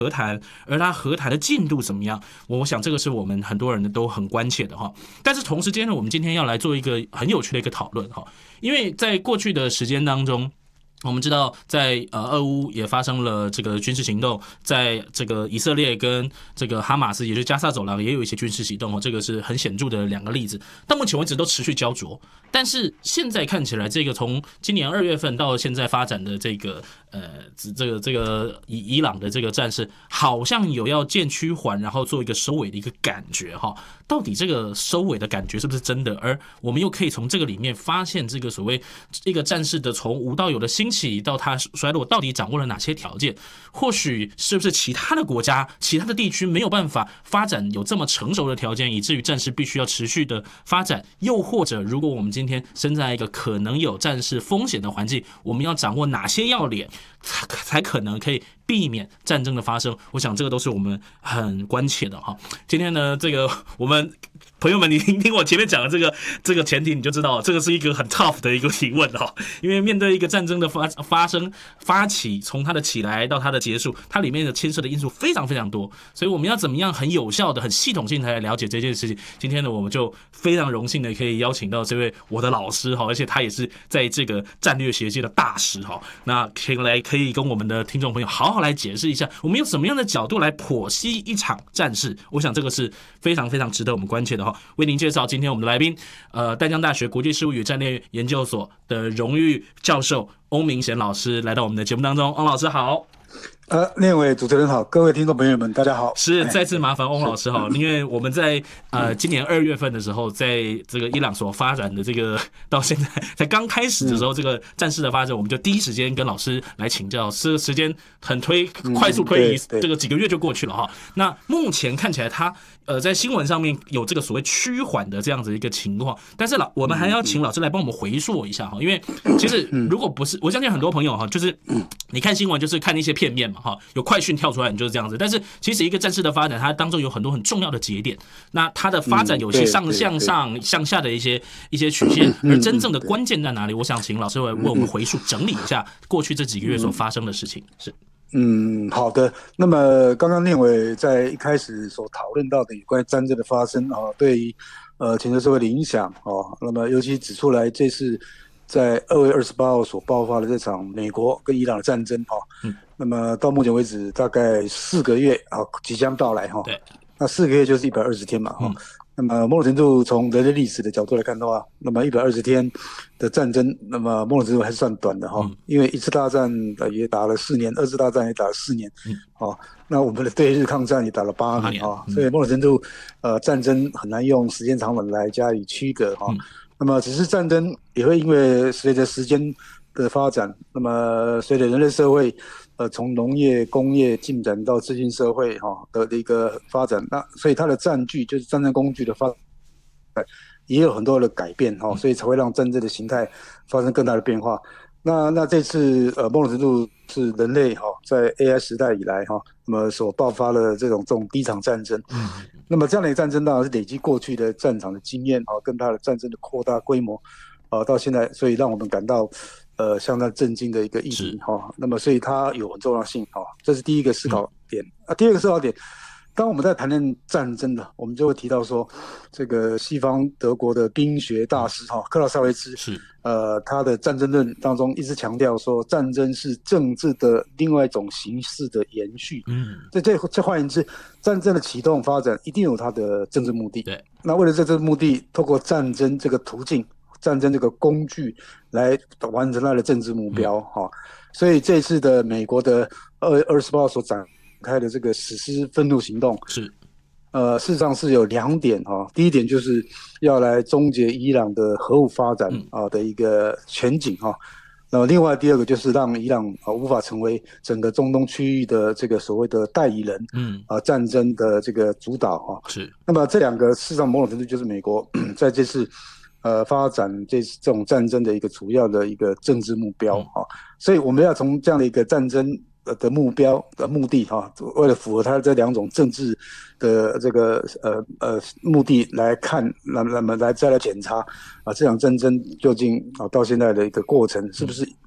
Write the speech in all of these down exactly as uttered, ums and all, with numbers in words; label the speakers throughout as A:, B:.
A: 和谈，而他和谈的进度怎么样？我想这个是我们很多人都很关切的哈。但是同时间呢，我们今天要来做一个很有趣的一个讨论哈，因为在过去的时间当中。我们知道在，在呃俄乌也发生了这个军事行动，在这个以色列跟这个哈马斯，也就是加萨走廊也有一些军事行动，这个是很显著的两个例子。到目前为止都持续焦灼，但是现在看起来，这个从今年二月份到现在发展的这个呃这个这个伊伊朗的这个战事，好像有要渐趋缓，然后做一个收尾的一个感觉哈。到底这个收尾的感觉是不是真的？而我们又可以从这个里面发现，这个所谓一个战事的从无到有的兴起到它衰落，到底掌握了哪些条件？或许是不是其他的国家、其他的地区没有办法发展有这么成熟的条件，以至于战事必须要持续的发展？又或者，如果我们今天身在一个可能有战事风险的环境，我们要掌握哪些要点，才可能可以避免战争的发生？我想这个都是我们很关切的哈。今天呢，这个我们朋友们，你听听我前面讲的这个这个前提，你就知道这个是一个很 tough 的一个提问哈。因为面对一个战争的发发生发起，从它的起来到它的结束，它里面的牵涉的因素非常非常多，所以我们要怎么样很有效的、很系统性的来了解这件事情？今天呢，我们就非常荣幸的可以邀请到这位我的老师哈，而且他也是在这个战略学界的大师哈。那可以来可以跟我们的听众朋友好好来解释一下，我们用什么样的角度来剖析一场战事？我想这个是非常非常值得我们关切的哈。为您介绍今天我们的来宾，呃，淡江大学国际事务与战略研究所的荣誉教授翁明贤老师来到我们的节目当中。翁老师好。
B: 呃，另位主持人好，各位听众朋友们，大家好。
A: 是再次麻烦翁老师哈，因为我们在呃今年二月份的时候，在这个伊朗所发展的这个到现在才刚开始的时候，这个战事的发展，我们就第一时间跟老师来请教，是时间很推快速推移，这个几个月就过去了哈。那目前看起来它呃在新闻上面有这个所谓趋缓的这样子一个情况，但是老我们还要请老师来帮我们回溯一下哈，因为其实如果不是，我相信很多朋友哈，就是你看新闻就是看一些片面嘛。有快讯跳出来，你就是这样子。但是其实一个战事的发展，它当中有很多很重要的节点，那它的发展有些上向上、向下的一些一些曲线，而真正的关键在哪里？我想请老师为我们回溯整理一下过去这几个月所发生的事情。是，
B: 嗯，好的。那么刚刚念伟在一开始所讨论到的有关于战争的发生啊，对于呃全球社会的影响啊，那么尤其指出来这次在二月二十八号所爆发的这场美国跟伊朗的战争啊。嗯，那么到目前为止，大概四个月啊即将到来哈。对，那四个月就是一百二十天嘛哈。嗯、那么某种程度从人类历史的角度来看的话，那么一百二十天的战争，那么某种程度还是算短的哈。嗯、因为一次大战也打了四年，二次大战也打了四年，嗯，哦，那我们的对日抗战也打了八年啊，嗯、所以某种程度呃战争很难用时间长短来加以区隔哈。嗯、那么只是战争也会因为随着时间的发展，那么随着人类社会呃从农业工业进展到资讯社会哈的一个发展，那所以它的战具就是战争工具的发展也有很多的改变哈，所以才会让战争的形态发生更大的变化。那那这次呃某种程度是人类哈在 A I 时代以来哈，那么所爆发的这种这种第一场战争。嗯，那么这样的一个战争当然是累积过去的战场的经验啊，跟它的战争的扩大规模啊，到现在，所以让我们感到呃相当震惊的一个议题哈。那么所以它有很重要性哈，这是第一个思考点。嗯、啊，第二个思考点。当我们在谈论战争的，我们就会提到说，这个西方德国的兵学大师哈克劳塞维茨是呃他的战争论当中一直强调说，战争是政治的另外一种形式的延续。嗯，这这这换言之，战争的启动发展一定有它的政治目的。对，那为了这个目的，透过战争这个途径、战争这个工具来完成它的政治目标哈、嗯。所以这次的美国的二月二十八号所展开的这个实施愤怒行动是，呃，事实上是有两点哈、哦。第一点就是要来终结伊朗的核武发展啊的一个前景哈。那么、嗯、另外第二个就是让伊朗啊无法成为整个中东区域的这个所谓的代理人，嗯啊战争的这个主导哈。是。那么这两个事实上某种程度就是美国在这次呃发展这这种战争的一个主要的一个政治目标哈、嗯。所以我们要从这样的一个战争的目标的目的哈，为了符合它这两种政治的这个呃呃目的来看，那那么来再来检查啊，这场战争究竟啊到现在的一个过程是不是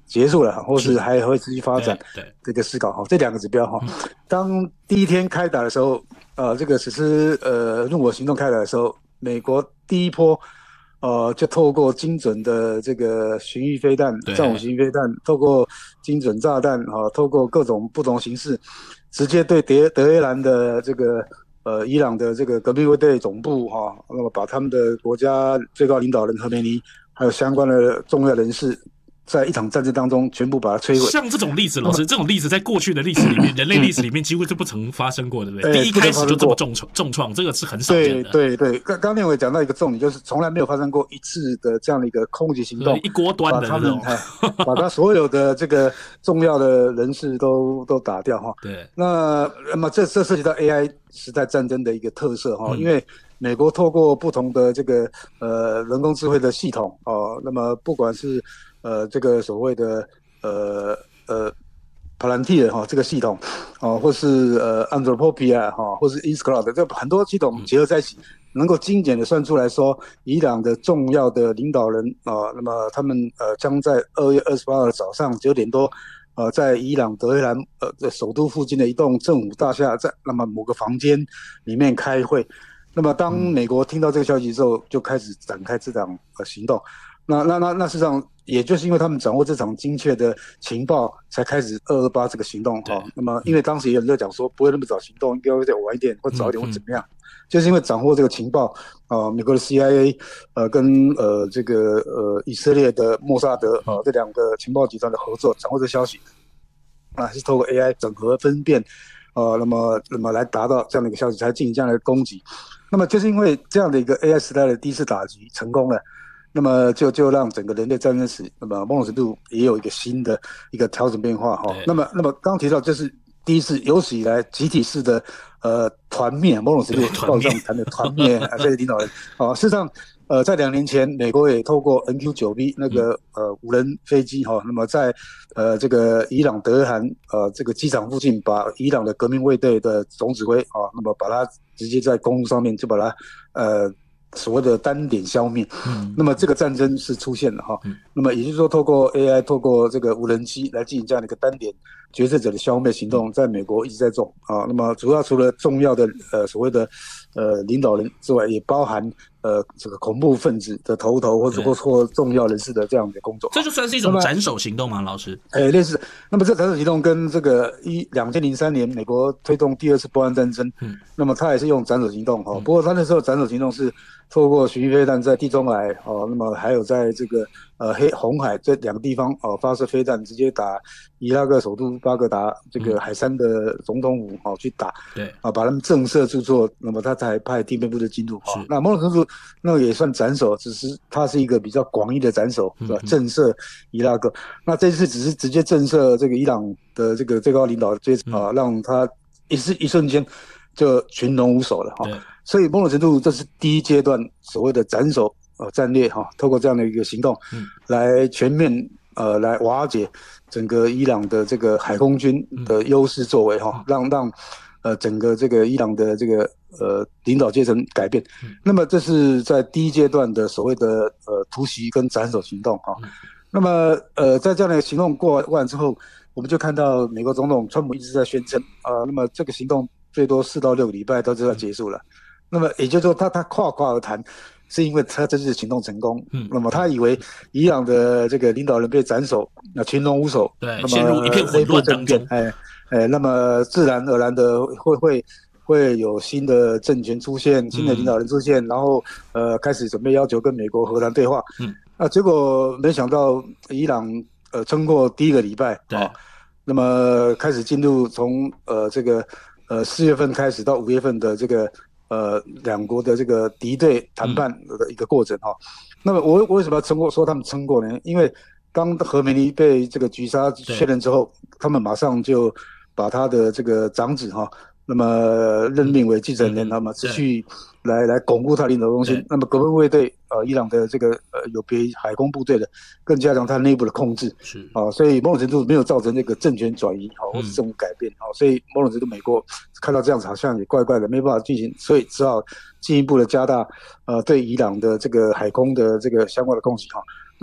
B: 结束了，或是还会持续发展
A: 对对
B: 这个思考哈，这两个指标哈。当第一天开打的时候，呃，这个实施呃怒火行动开打的时候，美国第一波呃就透过精准的这个巡弋飞弹、战斧巡弋飞弹，透过精准炸弹啊，透过各种不同形式，直接对德德黑兰的这个呃伊朗的这个革命卫队总部哈，那么把他们的国家最高领导人何梅尼还有相关的重要人士，在一场战争当中全部把它摧毁。
A: 像这种例子，老师，这种例子在过去的历史里面，人类历史里面几乎就不曾发生过，对不对？第一开始就这么重创，重创，这个是很少见的。
B: 对对对，刚刚念伟讲到一个重点，就是从来没有发生过一次的这样的一个空袭行动，
A: 一锅端的那种，
B: 把他所有的这个重要的人士都都打掉哈。
A: 对，
B: 那那么这这涉及到 A I 时代战争的一个特色哈，因为美国透过不同的这个呃人工智慧的系统哦，那么不管是呃这个所谓的呃呃 Palantir 哈这个系统哦，或是呃 Anthropic 哈，或是 Inscloud 这很多系统结合在一起，能够精简的算出来说，伊朗的重要的领导人啊，那么他们呃将在二月二十八号早上九点多。呃，在伊朗德黑兰呃首都附近的一栋政府大厦，在那么某个房间里面开会。那么当美国听到这个消息之后，就开始展开这场呃行动。那那那那事实上，也就是因为他们掌握这场精确的情报，才开始二二八这个行动哈、哦。那么因为当时也有人在讲说，不会那么早行动，应该会再晚一点，或早一点，或怎么样。嗯嗯就是因为掌握这个情报啊、呃，美国的 C I A 呃跟呃这个呃以色列的莫萨德啊、呃、这两个情报集团的合作，掌握这个消息啊，是透过 A I 整合分辨，呃，那么那么来达到这样的一个消息，才进行这样的攻击。那么就是因为这样的一个 A I 时代的第一次打击成功了，那么就就让整个人类战争史，那么某种程度也有一个新的一个调整变化哈、哦。那么那么刚刚提到就是第一次有史以来集体式的。呃，团灭，某种程度报纸上谈的团灭啊，这些领导人啊，事实上，呃，在两年前，美国也透过 N Q 九 B 那个呃无人飞机哈、哦，那么在呃这个伊朗德黑兰呃这个机场附近，把伊朗的革命卫队的总指挥啊，那么把他直接在公路上面就把他呃所谓的单点消灭。嗯，那么这个战争是出现了哈、嗯，那么也就是说，透过 A I， 透过这个无人机来进行这样的一个单点决策者的消灭行动，在美国一直在做啊。那么主要除了重要的呃所谓的呃领导人之外，也包含呃这个恐怖分子的头头或者或或重要人士的这样的工作。
A: 这就算是一种斩首行动吗，老师？
B: 哎，类似。那么这斩首行动跟这个一两千零三年美国推动第二次波湾战争，嗯，那么他也是用斩首行动哈、哦。不过他那时候斩首行动是透过巡弋飞弹在地中海哦，那么还有在这个呃黑红海这两个地方哦发射飞弹，直接打伊拉克首都巴格达这个海山的总统府哦去打，
A: 对
B: 啊，把他们震慑住之后，那么他才派地面部队进入啊、哦。那某种程度那个也算斩首，只是它是一个比较广义的斩首，是吧？震慑伊拉克。那这次只是直接震慑这个伊朗的这个最高领导，这啊让他一时一瞬间就群龙无首了哈、哦。所以某种程度这是第一阶段所谓的斩首呃战略哈、哦，透过这样的一个行动，嗯，来全面呃来瓦解整个伊朗的这个海空军的优势作为哈、哦，让让呃整个这个伊朗的这个呃领导阶层改变。嗯、那么这是在第一阶段的所谓的呃突袭跟斩首行动哈。哦嗯那么，呃，在这样的行动过完之后，我们就看到美国总统川普一直在宣称，啊、呃，那么这个行动最多四到六个礼拜都就要结束了。那么也就是说他，他他夸夸而谈，是因为他这次行动成功。嗯，那么他以为伊朗的这个领导人被斩首，那群龙无首，
A: 对，
B: 那么
A: 陷入一片混乱当中。
B: 哎哎，那么自然而然的会会。会有新的政权出现，新的领导人出现，嗯、然后呃开始准备要求跟美国和谈对话。嗯，那结果没想到伊朗呃撑过第一个礼拜啊、哦，那么开始进入从呃这个呃四月份开始到五月份的这个呃两国的这个敌对谈判的一个过程哈、哦。那么我我为什么要撑过说他们撑过呢？因为当何梅尼被这个狙杀确认之后，他们马上就把他的这个长子哈。哦那么任命为继承人，那么持续来来巩固他领导中心。那么革命卫队呃伊朗的这个呃有别于海空部队的，更加强他内部的控制。是啊、呃，所以某种程度没有造成那个政权转移好、哦、或是政府改变好、哦，所以某种程度美国看到这样子好像也怪怪的，没办法进行，所以只好进一步的加大呃对伊朗的这个海空的这个相关的攻击哈。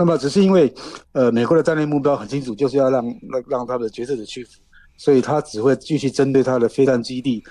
B: 那么只是因为呃美国的战略目标很清楚，就是要让让让他的决策者屈服，所以他只会继续针对他的飞弹基地